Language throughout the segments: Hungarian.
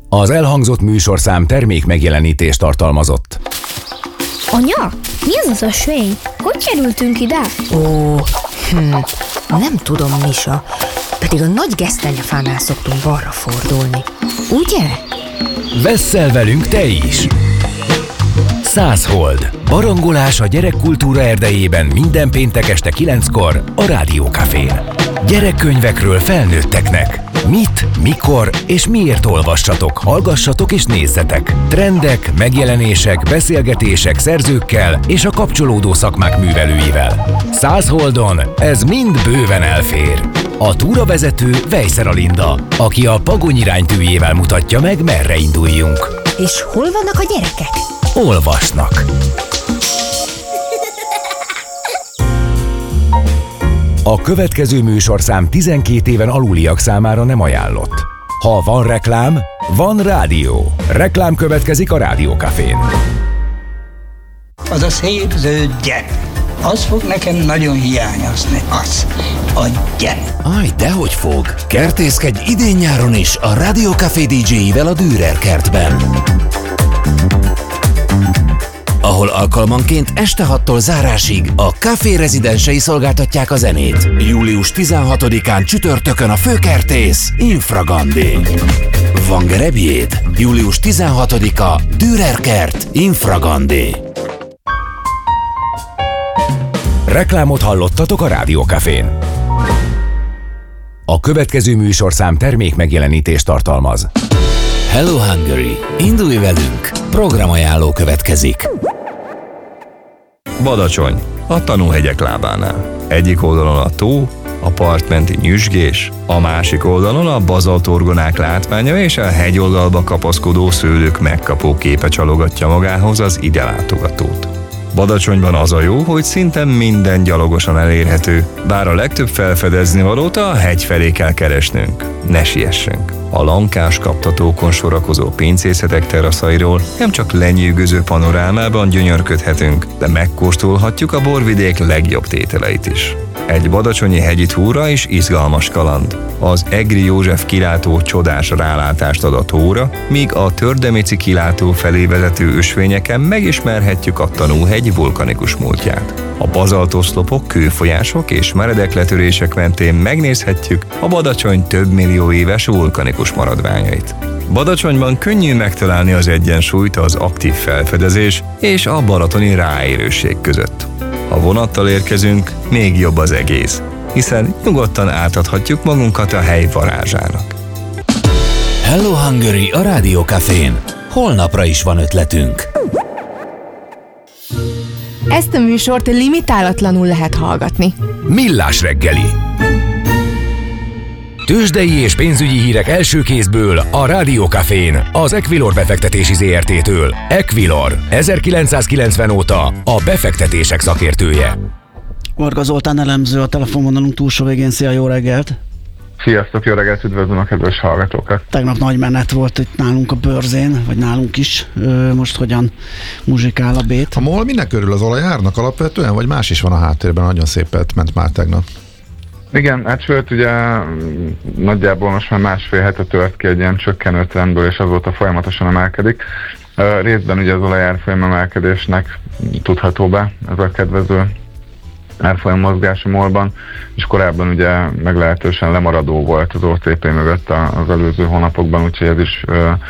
Az elhangzott műsorszám termék megjelenítést tartalmazott. Anya, mi az ösvény? Hogy kerültünk ide? Nem tudom, Misa. Pedig a nagy gesztenyefánál szoktunk balra fordulni. Ugye? Vesszel velünk te is! 100 Hold. Barangolás a gyerekkultúra erdejében minden péntek este 9-kor a Rádiókafén. Gyerekkönyvekről felnőtteknek. Mit, mikor és miért olvassatok, hallgassatok és nézzetek. Trendek, megjelenések, beszélgetések szerzőkkel és a kapcsolódó szakmák művelőivel. 100 Holdon ez mind bőven elfér. A túravezető Vejszer Alinda, aki a Pagony iránytűjével mutatja meg, merre induljunk. És hol vannak a gyerekek? Olvasnak. A következő műsorszám 12 éven aluliak számára nem ajánlott. Ha van reklám, van rádió. Reklám következik a Rádiókafén. Az a szép zöld gyep, az fog nekem nagyon hiányozni, az a gyep. Aj, dehogy fog. Kertészkedj idén-nyáron is a Rádiókafé DJ-ivel a Dürer kertben, ahol alkalmanként este 6-tól zárásig a Café rezidensei szolgáltatják a zenét. Július 16-án csütörtökön a főkertész Infragandé. Van gerebjéd? Július 16-a Dürer kert Infragandé. Reklámot hallottatok a Rádiókafén. A következő műsorszám termék megjelenítést tartalmaz. Hello Hungary! Indulj velünk! Programajánló következik. Badacsony, a tanúhegyek lábánál. Egyik oldalon a tó, a partmenti nyüzsgés, a másik oldalon a bazaltorgonák látványa és a hegyoldalba kapaszkodó szőlők megkapó képe csalogatja magához az ide látogatót. Badacsonyban az a jó, hogy szinte minden gyalogosan elérhető, bár a legtöbb felfedezni valót a hegy felé kell keresnünk. Ne siessünk! A lankás kaptatókon sorakozó pincészetek teraszairól nem csak lenyűgöző panorámában gyönyörködhetünk, de megkóstolhatjuk a borvidék legjobb tételeit is. Egy badacsonyi hegyi túra és izgalmas kaland. Az Egri József kilátó csodás rálátást ad a tóra, míg a Tördemici kilátó felé vezető ösvényeken megismerhetjük a tanúhegy vulkanikus múltját. A bazaltoszlopok, kőfolyások és meredek letörések mentén megnézhetjük a Badacsony több millió éves vulkanikus maradványait. Badacsonyban könnyű megtalálni az egyensúlyt az aktív felfedezés és a balatoni ráérőség között. Ha vonattal érkezünk, még jobb az egész, hiszen nyugodtan átadhatjuk magunkat a hely varázsának. Hello Hungary a Rádiókafén. Holnapra is van ötletünk. Ezt a műsort limitálatlanul lehet hallgatni. Millás reggeli. Tőzsdei és pénzügyi hírek első kézből a Rádiókafén, az Equilor befektetési ZRT-től. Equilor, 1990 óta a befektetések szakértője. Varga Zoltán elemző a telefonvonalunk túlsó végén. Szia, jó reggelt! Sziasztok, jó reggelt, üdvözlöm a kedves hallgatókat! Tegnap nagy menet volt itt nálunk a bőrzén, vagy nálunk is. Most hogyan muzsikál a bét? A MOL minek örül, az olajárnak alapvetően, vagy más is van a háttérben? Nagyon szépet ment már tegnap. Igen, hát sőt, ugye nagyjából most már másfél hete tört ki egy ilyen csökkenő trendből, és azóta folyamatosan emelkedik. Részben ugye az olajárfolyam emelkedésnek tudható be ez a kedvező árfolyam mozgás a MOL-ban, és korábban ugye meglehetősen lemaradó volt az OTP mögött az előző hónapokban, úgyhogy ez is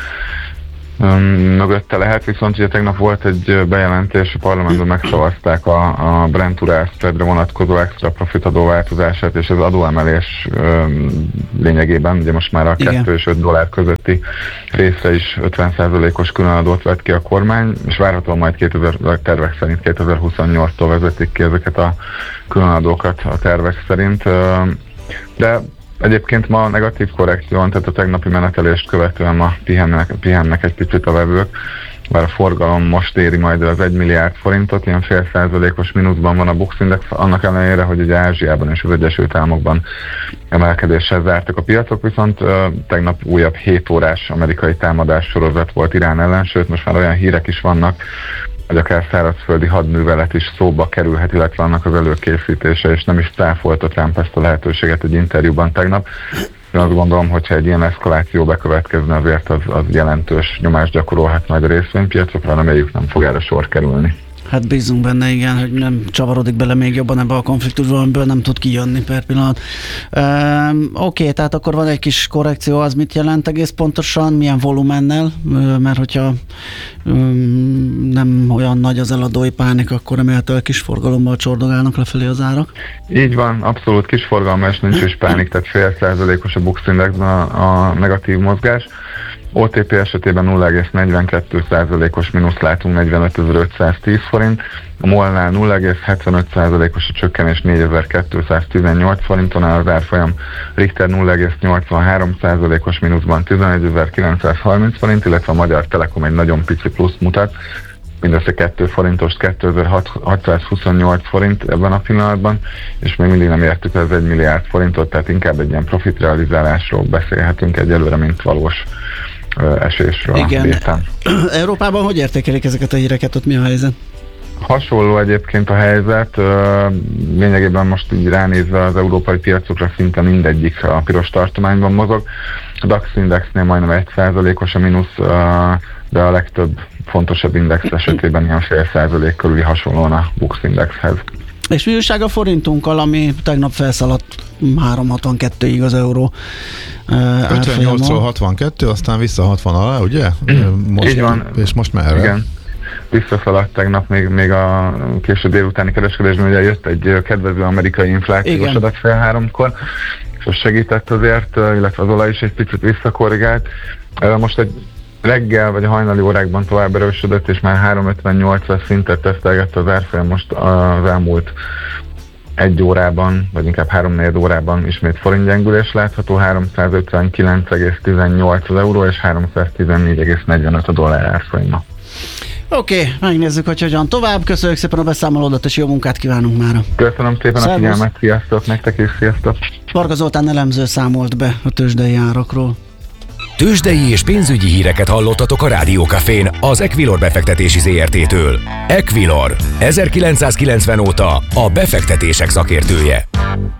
mögötte lehet, viszont ugye tegnap volt egy bejelentés, a parlamentben megszavazták a Brent Urál spreadre vonatkozó extra profit adóváltozását, és az adóemelés lényegében ugye most már a 2 és 5 dollár közötti részre is 50%-os különadót vett ki a kormány, és várhatóan majd tervek szerint 2028-tól vezetik ki ezeket a különadókat a tervek szerint, de egyébként ma negatív korrekció van, tehát a tegnapi menetelést követően ma pihennek egy picit a vevők, bár a forgalom most éri majd az 1 milliárd forintot, ilyen 0,5%-os mínuszban van a Bux Index, annak ellenére, hogy ugye Ázsiában és az Egyesült Államokban emelkedéssel zártak a piacok, viszont tegnap újabb 7 órás amerikai támadás sorozat volt Irán ellen, sőt most már olyan hírek is vannak, hogy akár szárazföldi hadművelet is szóba kerülhet, illetve annak az előkészítése, és nem is cáfolta Trump ezt a lehetőséget egy interjúban tegnap. Én azt gondolom, hogyha egy ilyen eszkaláció bekövetkezne, azért az jelentős nyomást gyakorolhat majd a részvénypiacokra, reméljük nem fog erre sor kerülni. Hát bízunk benne, igen, hogy nem csavarodik bele még jobban ebbe a konfliktusba, amiből nem tud kijönni per pillanat. Oké, tehát akkor van egy kis korrekció, az mit jelent egész pontosan, milyen volumennel, mert hogyha nem olyan nagy az eladói pánik, akkor remélhetőleg kis forgalommal csordogálnak lefelé az árak. Így van, abszolút kis forgalom, és nincs is pánik, tehát 0,5%-os a Bux Indexben a negatív mozgás. OTP esetében 0,42%-os mínusz látunk, 45.510 forint, a MOL-nál 0,75%-os a csökkenés 4.218 forinton áll az árfolyam, Richter 0,83%-os mínuszban 11.930 forint, illetve a Magyar Telekom egy nagyon pici plusz mutat, mindössze 2 forintos, 2628 forint ebben a pillanatban, és még mindig nem értük az 1 milliárd forintot, tehát inkább egy ilyen profitrealizálásról beszélhetünk egyelőre, mint valós esésről. Igen. Európában hogy értékelik ezeket a híreket, ott mi a helyzet? Hasonló egyébként a helyzet, lényegében most így ránézve az európai piacokra szinte mindegyik a piros tartományban mozog. A DAX indexnél majdnem 1%-os a mínusz, de a legtöbb fontosabb index esetében ilyen 0,5% körüli hasonlóan a Bux Indexhez. És mi újság a forintunkkal, ami tegnap felszaladt 3,62-ig az euró 58-ról 62, aztán vissza 60 alá, ugye? Most, így van. És most merre? Igen. Visszaszaladt tegnap még a késő délutáni kereskedésben, ugye jött egy kedvező amerikai inflációs adat fél 3-kor, és az segített azért, illetve az olaj is egy picit visszakorrigált. Most egy reggel vagy a hajnali órákban tovább erősödött, és már 3,58-as szintet tesztelgette az árfolyam most az elmúlt 1 órában, vagy inkább 3-4 órában ismét forintgyengülés látható, 359,18 az euró, és 314,45 a dollár árfolyama. Oké, megnézzük, hogy hogyan tovább. Köszönjük szépen a beszámolódat, és jó munkát kívánunk mára. Köszönöm szépen a figyelmet, sziasztok, nektek is sziasztok. Varga Zoltán elemző számolt be a tőzsdei árakról. Tőzsdei és pénzügyi híreket hallottatok a Rádió Cafén az Equilor befektetési ZRT-től. Equilor, 1990 óta a befektetések szakértője.